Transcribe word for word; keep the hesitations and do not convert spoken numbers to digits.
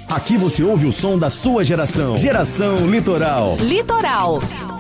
Aqui você ouve o som da sua geração. Geração Litoral. Litoral.